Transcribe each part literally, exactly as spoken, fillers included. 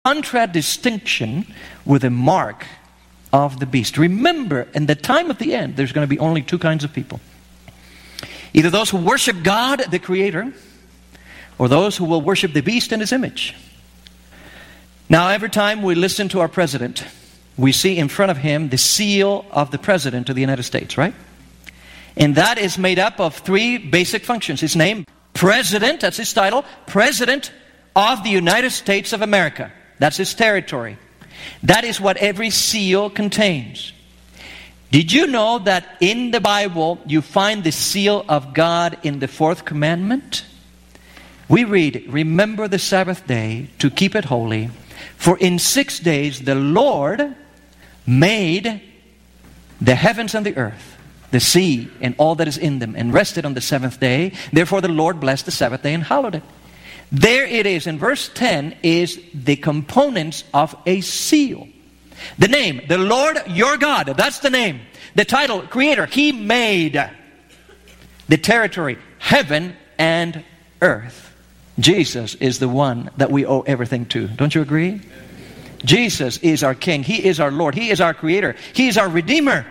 contradistinction with a mark of the beast. Remember, in the time of the end, there's going to be only two kinds of people. Either those who worship God, the Creator, or those who will worship the beast in his image. Now, every time we listen to our president, we see in front of him the seal of the President of the United States, right? And that is made up of three basic functions. His name, President, that's his title, President of the United States of America. That's his territory. That is what every seal contains. Did you know that in the Bible you find the seal of God in the fourth commandment? We read, remember the Sabbath day to keep it holy, for in six days the Lord made the heavens and the earth, the sea and all that is in them, and rested on the seventh day. Therefore the Lord blessed the Sabbath day and hallowed it. There it is in verse ten is the components of a seal. The name, the Lord your God, that's the name. The title, Creator, He made the territory, heaven and earth. Jesus is the one that we owe everything to. Don't you agree? Jesus is our King. He is our Lord. He is our Creator. He is our Redeemer.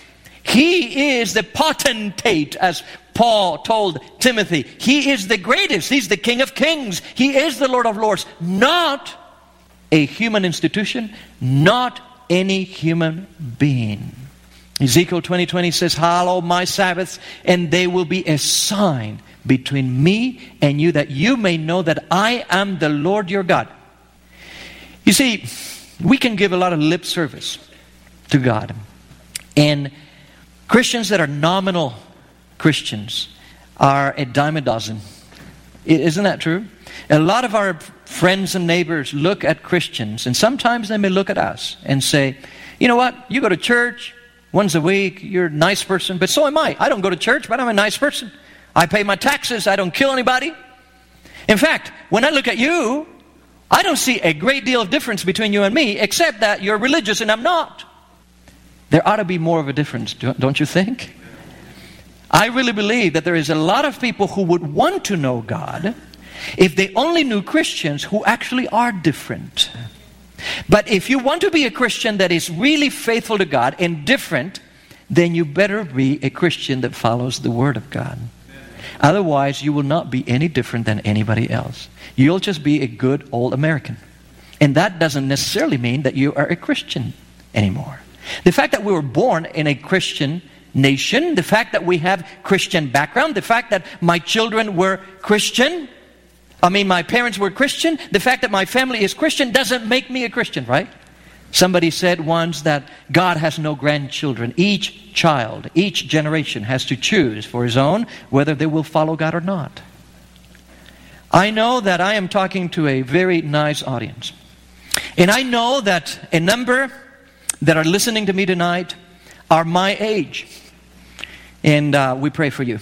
He is the potentate, as Paul told Timothy. He is the greatest. He's the King of Kings. He is the Lord of Lords. Not a human institution, not any human being. Ezekiel twenty twenty says, hallow my Sabbaths, and they will be a sign between me and you, that you may know that I am the Lord your God. You see, we can give a lot of lip service to God. And Christians that are nominal Christians are a dime a dozen. Isn't that true? A lot of our friends and neighbors look at Christians, and sometimes they may look at us and say, you know what, you go to church once a week, you're a nice person, but so am I. I don't go to church, but I'm a nice person. I pay my taxes, I don't kill anybody. In fact, when I look at you, I don't see a great deal of difference between you and me, except that you're religious and I'm not. There ought to be more of a difference, don't you think? I really believe that there is a lot of people who would want to know God if they only knew Christians who actually are different. But if you want to be a Christian that is really faithful to God and different, then you better be a Christian that follows the Word of God. Otherwise, you will not be any different than anybody else. You'll just be a good old American. And that doesn't necessarily mean that you are a Christian anymore. The fact that we were born in a Christian nation, the fact that we have Christian background, the fact that my children were Christian, I mean my parents were Christian, the fact that my family is Christian doesn't make me a Christian, right? Somebody said once that God has no grandchildren. Each child, each generation has to choose for his own whether they will follow God or not. I know that I am talking to a very nice audience. And I know that a number that are listening to me tonight are my age. And uh, we pray for you.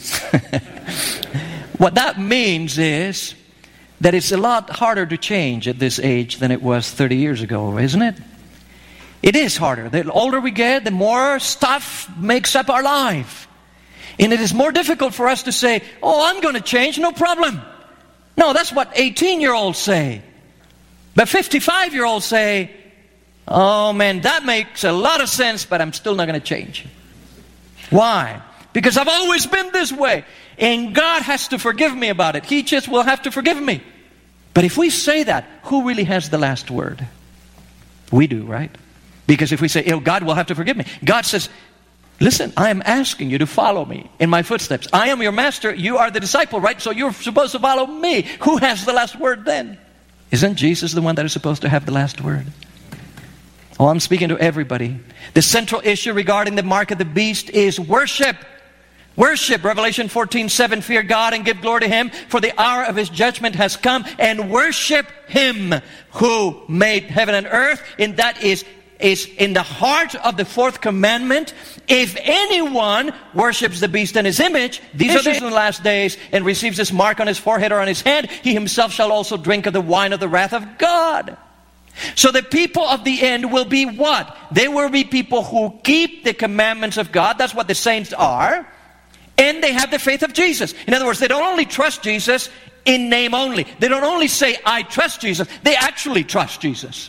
What that means is that it's a lot harder to change at this age than it was thirty years ago, isn't it? It is harder. The older we get, the more stuff makes up our life. And it is more difficult for us to say, oh, I'm going to change, no problem. No, that's what eighteen-year-olds say. But fifty-five-year-olds say, oh man, that makes a lot of sense, but I'm still not going to change. Why? Because I've always been this way. And God has to forgive me about it. He just will have to forgive me. But if we say that, who really has the last word? We do, right? Because if we say, oh, God will have to forgive me. God says, listen, I am asking you to follow me in my footsteps. I am your master. You are the disciple, right? So you're supposed to follow me. Who has the last word then? Isn't Jesus the one that is supposed to have the last word? Oh, I'm speaking to everybody. The central issue regarding the mark of the beast is worship. Worship. Revelation fourteen seven, fear God and give glory to Him, for the hour of His judgment has come, and worship Him who made heaven and earth. And that is is in the heart of the fourth commandment. If anyone worships the beast in his image, these are in the last days, and receives this mark on his forehead or on his hand, he himself shall also drink of the wine of the wrath of God. So the people of the end will be what? They will be people who keep the commandments of God. That's what the saints are. and they have the faith of Jesus. In other words, they don't only trust Jesus in name only. They don't only say, I trust Jesus. They actually trust Jesus.